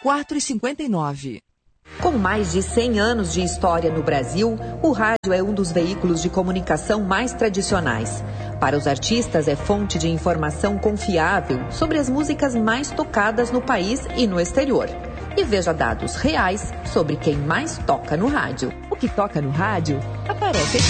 4,59. Com mais de 100 anos de história no Brasil, o rádio é um dos veículos de comunicação mais tradicionais. Para os artistas, é fonte de informação confiável sobre as músicas mais tocadas no país e no exterior. E veja dados reais sobre quem mais toca no rádio. O que toca no rádio aparece aqui.